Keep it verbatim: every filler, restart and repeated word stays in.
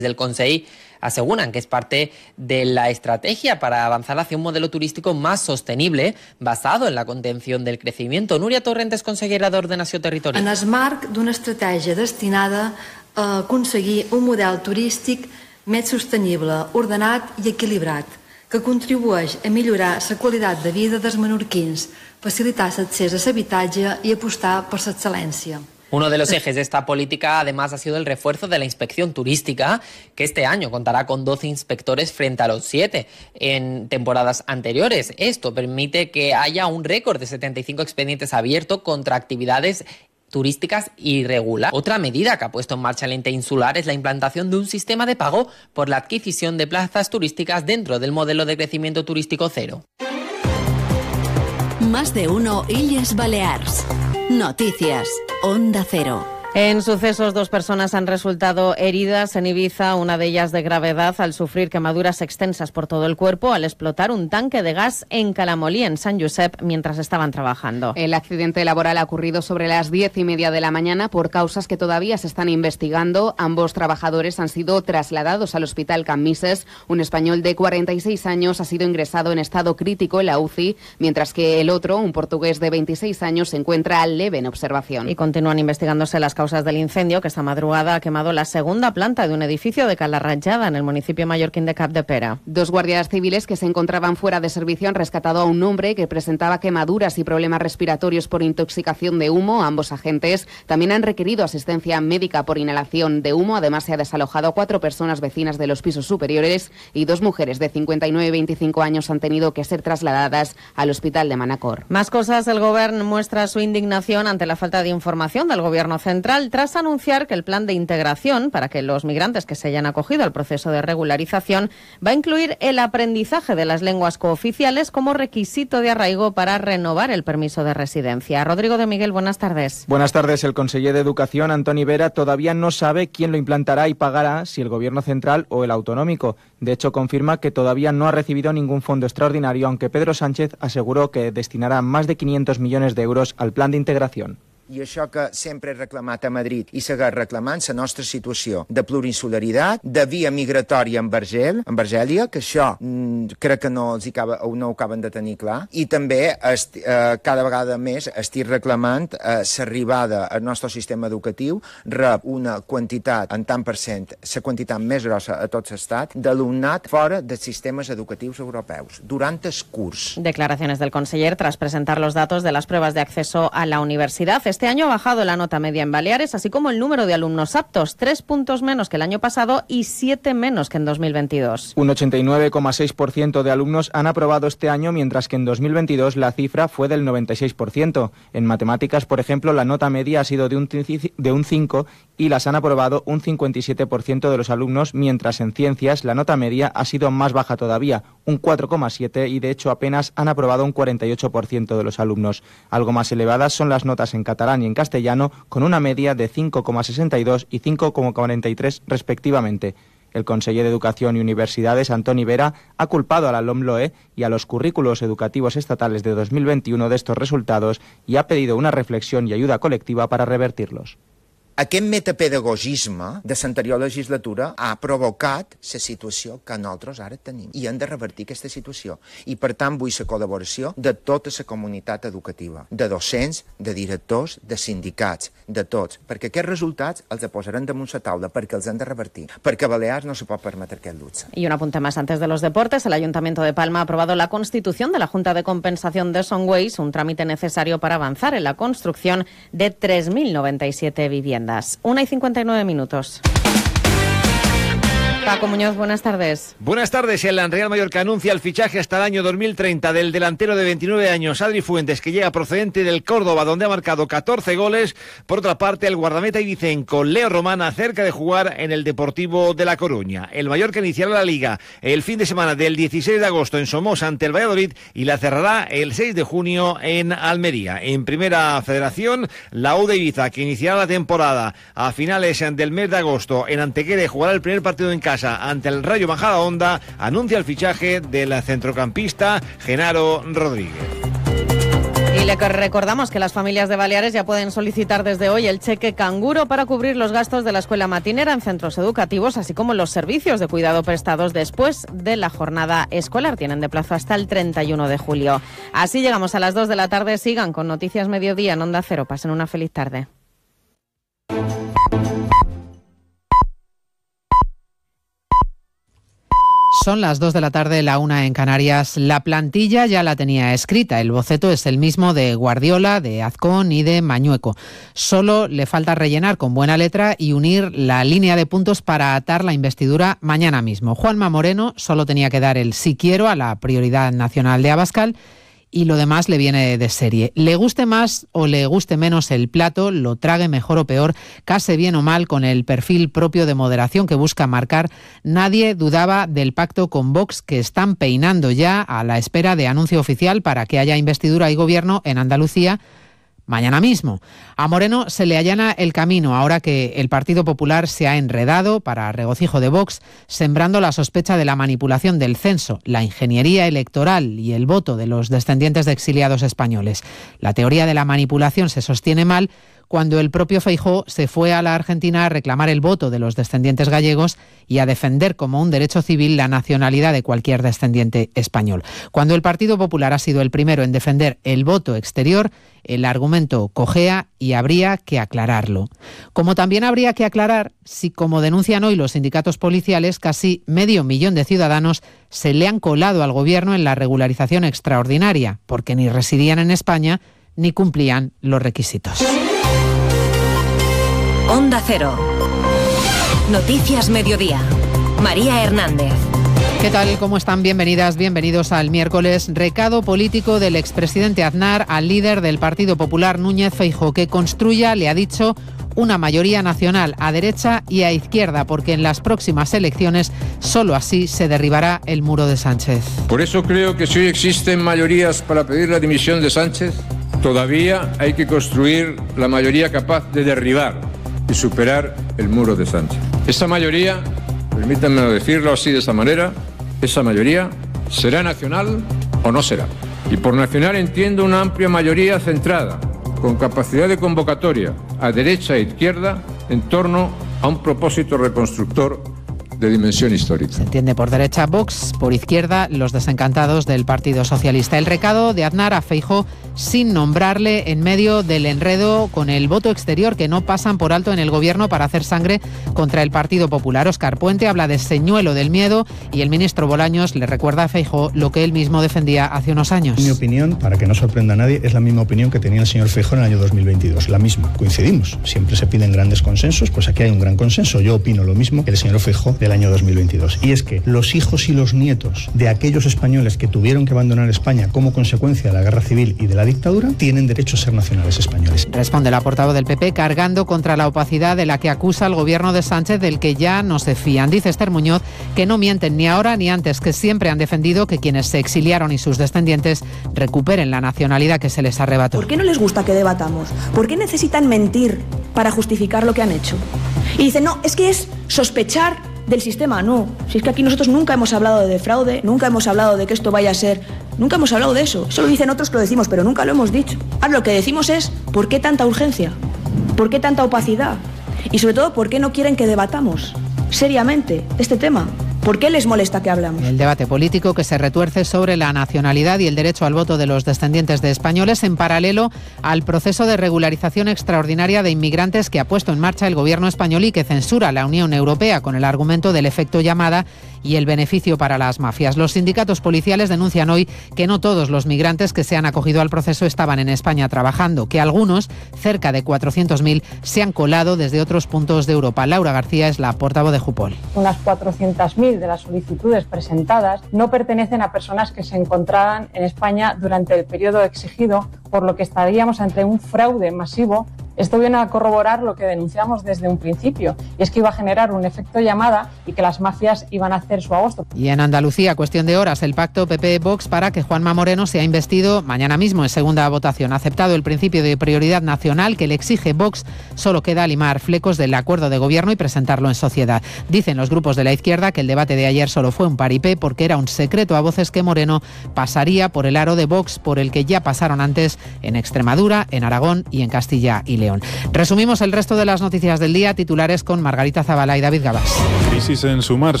del Consell aseguran que es parte de la estrategia para avanzar hacia un modelo turístico más sostenible basado en la contención del crecimiento. Núria Torrentes, consellera d'Ordenació Territorial. En el marc d'una estratègia destinada a aconseguir un model turístic més sostenible, ordenat i equilibrat, que contribueix a millorar la qualitat de vida dels menorquins, facilitar l'accés a l'habitatge i apostar per l'excel·lència. Uno de los ejes de esta política, además, ha sido el refuerzo de la inspección turística, que este año contará con doce inspectores frente a los siete en temporadas anteriores. Esto permite que haya un récord de setenta y cinco expedientes abiertos contra actividades turísticas irregulares. Otra medida que ha puesto en marcha el ente insular es la implantación de un sistema de pago por la adquisición de plazas turísticas dentro del modelo de crecimiento turístico cero. Más de uno Illes Balears. Noticias. Onda Cero. En sucesos, dos personas han resultado heridas en Ibiza, una de ellas de gravedad, al sufrir quemaduras extensas por todo el cuerpo al explotar un tanque de gas en Calamolí, en San Josep, mientras estaban trabajando. El accidente laboral ha ocurrido sobre las diez y media de la mañana por causas que todavía se están investigando. Ambos trabajadores han sido trasladados al hospital Can Misses. Un español de cuarenta y seis años ha sido ingresado en estado crítico en la U C I, mientras que el otro, un portugués de veintiséis años, se encuentra leve en observación. Y continúan investigándose las causas del incendio que esta madrugada ha quemado la segunda planta de un edificio de Cala Rajada en el municipio mallorquín de Capdepera. Dos guardias civiles que se encontraban fuera de servicio han rescatado a un hombre que presentaba quemaduras y problemas respiratorios por intoxicación de humo. Ambos agentes también han requerido asistencia médica por inhalación de humo. Además, se ha desalojado a cuatro personas vecinas de los pisos superiores y dos mujeres de cincuenta y nueve y veinticinco años han tenido que ser trasladadas al hospital de Manacor. Más cosas. El Gobierno muestra su indignación ante la falta de información del Gobierno central tras anunciar que el plan de integración para que los migrantes que se hayan acogido al proceso de regularización va a incluir el aprendizaje de las lenguas cooficiales como requisito de arraigo para renovar el permiso de residencia. Rodrigo de Miguel, buenas tardes. Buenas tardes. El conseller de Educación, Antoni Vera, todavía no sabe quién lo implantará y pagará, si el Gobierno central o el autonómico. De hecho, confirma que todavía no ha recibido ningún fondo extraordinario, aunque Pedro Sánchez aseguró que destinará más de quinientos millones de euros al plan de integración. I això que sempre he reclamat a Madrid i segueix reclamant la nostra situació de plurinsularitat, de via migratòria amb Argel, amb Argèlia, que això mm, crec que no, els hi acaba, no ho acaben de tenir clar, i també est, eh, cada vegada més estic reclamant eh, l'arribada al nostre sistema educatiu, rep una quantitat en tant per cent, la quantitat més grossa a tot l'estat, d'alumnat fora dels sistemes educatius europeus, durant el curs. Declaraciones del conseller tras presentar los datos de las pruebas de acceso a la universidad. Este año ha bajado la nota media en Baleares, así como el número de alumnos aptos, tres puntos menos que el año pasado y siete menos que en dos mil veintidós. Un ochenta y nueve coma seis por ciento de alumnos han aprobado este año, mientras que en dos mil veintidós la cifra fue del noventa y seis por ciento. En matemáticas, por ejemplo, la nota media ha sido de un, de un cinco y las han aprobado un cincuenta y siete por ciento de los alumnos, mientras en ciencias la nota media ha sido más baja todavía, un cuatro coma siete, y de hecho apenas han aprobado un cuarenta y ocho por ciento de los alumnos. Algo más elevadas son las notas en catalán y en castellano, con una media de cinco coma sesenta y dos y cinco coma cuarenta y tres respectivamente. El conseller de Educación y Universidades, Antoni Vera, ha culpado a la LOMLOE y a los currículos educativos estatales de dos mil veintiuno de estos resultados y ha pedido una reflexión y ayuda colectiva para revertirlos. Aquest metapedagogisme de l'anterior legislatura ha provocat la situació que nosaltres ara tenim i hem de revertir aquesta situació. I per tant vull la col·laboració de tota la comunitat educativa, de docents, de directors, de sindicats, de tots, perquè aquests resultats els posarem damunt la taula perquè els hem de revertir, perquè Balears no se pot permetre aquest luxe. Y un apunte más antes de los deportes. El Ayuntamiento de Palma ha aprobado la constitución de la Junta de Compensación de Sonways, un trámite necesario para avanzar en la construcción de tres mil noventa y siete viviendas. Una y cincuenta y nueve minutos. Paco Muñoz, buenas tardes. Buenas tardes. El Real Mallorca anuncia el fichaje hasta el año dos mil treinta del delantero de veintinueve años, Adri Fuentes, que llega procedente del Córdoba, donde ha marcado catorce goles. Por otra parte, el guardameta ibicenco Leo Romana, cerca de jugar en el Deportivo de La Coruña. El Mallorca iniciará la Liga el fin de semana del dieciséis de agosto en Somos ante el Valladolid y la cerrará el seis de junio en Almería. En Primera Federación, la U de Ibiza, que iniciará la temporada a finales del mes de agosto en Antequera y jugará el primer partido en casa ante el Rayo Majadahonda, anuncia el fichaje del centrocampista Genaro Rodríguez. Y le recordamos que las familias de Baleares ya pueden solicitar desde hoy el cheque canguro para cubrir los gastos de la escuela matinera en centros educativos, así como los servicios de cuidado prestados después de la jornada escolar. Tienen de plazo hasta el treinta y uno de julio. Así llegamos a las dos de la tarde. Sigan con Noticias Mediodía en Onda Cero. Pasen una feliz tarde. Son las dos de la tarde, la una en Canarias. La plantilla ya la tenía escrita. El boceto es el mismo de Guardiola, de Azcón y de Mañueco. Solo le falta rellenar con buena letra y unir la línea de puntos para atar la investidura mañana mismo. Juanma Moreno solo tenía que dar el sí quiero a la prioridad nacional de Abascal y lo demás le viene de serie. Le guste más o le guste menos el plato, lo trague mejor o peor, case bien o mal con el perfil propio de moderación que busca marcar, nadie dudaba del pacto con Vox que están peinando ya a la espera de anuncio oficial para que haya investidura y gobierno en Andalucía mañana mismo. A Moreno se le allana el camino ahora que el Partido Popular se ha enredado, para regocijo de Vox, sembrando la sospecha de la manipulación del censo, la ingeniería electoral y el voto de los descendientes de exiliados españoles. La teoría de la manipulación se sostiene mal cuando el propio Feijóo se fue a la Argentina a reclamar el voto de los descendientes gallegos y a defender como un derecho civil la nacionalidad de cualquier descendiente español. Cuando el Partido Popular ha sido el primero en defender el voto exterior, el argumento cojea y habría que aclararlo. Como también habría que aclarar si, como denuncian hoy los sindicatos policiales, casi medio millón de ciudadanos se le han colado al gobierno en la regularización extraordinaria, porque ni residían en España ni cumplían los requisitos. Onda Cero. Noticias Mediodía. María Hernández. ¿Qué tal? ¿Cómo están? Bienvenidas, bienvenidos al miércoles. Recado político del expresidente Aznar al líder del Partido Popular, Núñez Feijóo, que construya, le ha dicho, una mayoría nacional a derecha y a izquierda, porque en las próximas elecciones solo así se derribará el muro de Sánchez. Por eso creo que si hoy existen mayorías para pedir la dimisión de Sánchez, todavía hay que construir la mayoría capaz de derribar y superar el muro de Sánchez. Esa mayoría, permítanme decirlo así de esa manera, esa mayoría será nacional o no será. Y por nacional entiendo una amplia mayoría centrada, con capacidad de convocatoria a derecha e izquierda en torno a un propósito reconstructor de dimensión histórica. Se entiende por derecha Vox, por izquierda los desencantados del Partido Socialista. El recado de Aznar a Feijóo sin nombrarle en medio del enredo con el voto exterior que no pasan por alto en el gobierno para hacer sangre contra el Partido Popular. Óscar Puente habla de señuelo del miedo y el ministro Bolaños le recuerda a Feijóo lo que él mismo defendía hace unos años. Mi opinión, para que no sorprenda a nadie, es la misma opinión que tenía el señor Feijóo en el año dos mil veintidós. La misma. Coincidimos. Siempre se piden grandes consensos, pues aquí hay un gran consenso. Yo opino lo mismo que el señor Feijóo del año dos mil veintidós. Y es que los hijos y los nietos de aquellos españoles que tuvieron que abandonar España como consecuencia de la guerra civil y de la dictadura tienen derecho a ser nacionales españoles. Responde la portavoz del P P cargando contra la opacidad de la que acusa al gobierno de Sánchez, del que ya no se fían. Dice Esther Muñoz que no mienten ni ahora ni antes, que siempre han defendido que quienes se exiliaron y sus descendientes recuperen la nacionalidad que se les arrebató. ¿Por qué no les gusta que debatamos? ¿Por qué necesitan mentir para justificar lo que han hecho? Y dicen, no, es que es sospechar del sistema. No, si es que aquí nosotros nunca hemos hablado de fraude, nunca hemos hablado de que esto vaya a ser, nunca hemos hablado de eso. Eso lo dicen otros que lo decimos, pero nunca lo hemos dicho. Ahora lo que decimos es, ¿por qué tanta urgencia? ¿Por qué tanta opacidad? Y sobre todo, ¿por qué no quieren que debatamos seriamente este tema? ¿Por qué les molesta que hablamos? El debate político que se retuerce sobre la nacionalidad y el derecho al voto de los descendientes de españoles en paralelo al proceso de regularización extraordinaria de inmigrantes que ha puesto en marcha el gobierno español y que censura la Unión Europea con el argumento del efecto llamada y el beneficio para las mafias. Los sindicatos policiales denuncian hoy que no todos los migrantes que se han acogido al proceso estaban en España trabajando, que algunos, cerca de cuatrocientos mil, se han colado desde otros puntos de Europa. Laura García es la portavoz de Jupol. Unas cuatrocientas mil de las solicitudes presentadas no pertenecen a personas que se encontraban en España durante el periodo exigido, por lo que estaríamos ante un fraude masivo Esto viene a corroborar lo que denunciamos desde un principio, y es que iba a generar un efecto llamada y que las mafias iban a hacer su agosto. Y en Andalucía, cuestión de horas, el pacto P P-Vox para que Juanma Moreno sea investido mañana mismo en segunda votación. Aceptado el principio de prioridad nacional que le exige Vox, solo queda limar flecos del acuerdo de gobierno y presentarlo en sociedad. Dicen los grupos de la izquierda que el debate de ayer solo fue un paripé porque era un secreto a voces que Moreno pasaría por el aro de Vox, por el que ya pasaron antes en Extremadura, en Aragón y en Castilla y León. Resumimos el resto de las noticias del día, titulares con Margarita Zavala y David Gabás. Crisis en Sumar.